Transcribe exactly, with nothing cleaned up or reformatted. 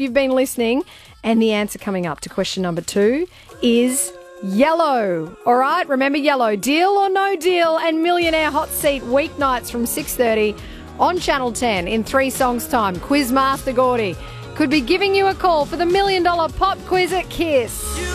you've been listening. And the answer coming up to question number two is yellow. All right, remember yellow. Deal or no deal, and Millionaire Hot Seat weeknights from six thirty on Channel ten in three songs' time. Quizmaster Gordy could be giving you a call for the Million Dollar Pop Quiz at Kiss.